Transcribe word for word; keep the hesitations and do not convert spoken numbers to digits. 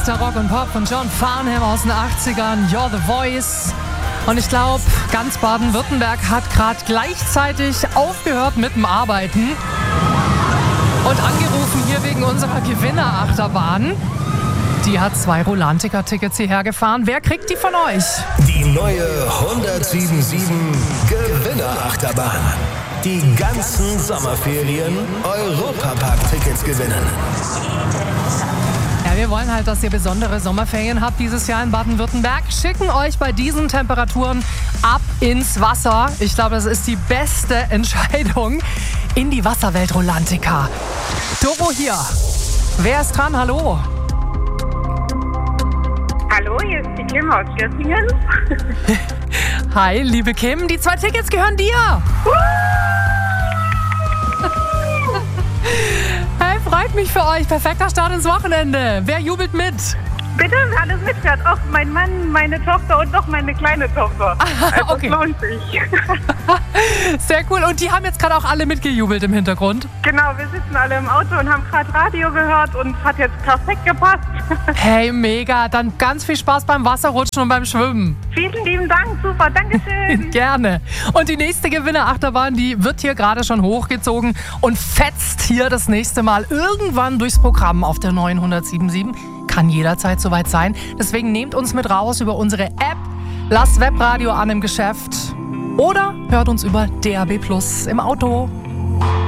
Bester Rock und Pop von John Farnham aus den achtzigern. You're the Voice. Und ich glaube, ganz Baden-Württemberg hat gerade gleichzeitig aufgehört mit dem Arbeiten und angerufen hier wegen unserer Gewinnerachterbahn. Die hat zwei Rolantica-Tickets hierher gefahren. Wer kriegt die von euch? Die neue hundertsiebenundsiebzig Gewinnerachterbahn. Die ganzen Sommerferien Europapark-Tickets gewinnen. Ja, wir wollen halt, dass ihr besondere Sommerferien habt dieses Jahr in Baden-Württemberg. Schicken euch bei diesen Temperaturen ab ins Wasser. Ich glaube, das ist die beste Entscheidung in die Wasserwelt Rolantica. Doro hier. Wer ist dran? Hallo. Hallo, hier ist die Kim aus Göttingen. Hi, liebe Kim. Die zwei Tickets gehören dir. Hey, freut mich für euch. Perfekter Start ins Wochenende. Wer jubelt mit? Bitte, alles mitgehört. Auch mein Mann, meine Tochter und noch meine kleine Tochter. Also Okay. das lohnt sich. Sehr cool. Und die haben jetzt gerade auch alle mitgejubelt im Hintergrund. Genau, wir sitzen alle im Auto und haben gerade Radio gehört und es hat jetzt perfekt gepasst. Hey, mega. Dann ganz viel Spaß beim Wasserrutschen und beim Schwimmen. Vielen lieben Dank, super, Dankeschön. Gerne. Und die nächste Gewinnerachterbahn, die wird hier gerade schon hochgezogen und fetzt hier das nächste Mal irgendwann durchs Programm auf der neuen hundertsiebenundsiebzig. Kann jederzeit soweit sein. Deswegen nehmt uns mit raus über unsere App, lasst Webradio an im Geschäft oder hört uns über D A B Plus im Auto.